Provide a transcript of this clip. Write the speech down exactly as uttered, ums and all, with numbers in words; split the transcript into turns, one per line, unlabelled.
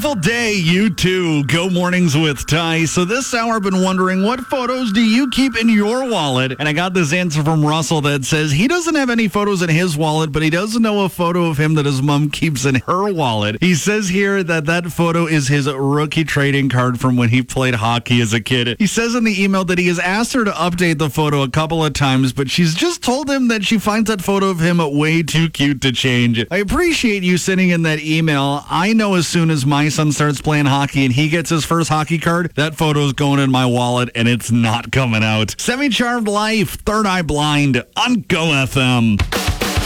beautiful day, you too. Go Mornings with Ty. So this hour I've been wondering, what photos do you keep in your wallet? And I got this answer from Russell that says he doesn't have any photos in his wallet, but he doesn't know a photo of him that his mom keeps in her wallet. He says here that that photo is his rookie trading card from when he played hockey as a kid. He says in the email that he has asked her to update the photo a couple of times, but she's just told him that she finds that photo of him way too cute to change. I appreciate you sending in that email. I know as soon as my son starts playing hockey and he gets his first hockey card, that photo's going in my wallet and it's not coming out. Semi-Charmed Life, Third Eye Blind on Go F M.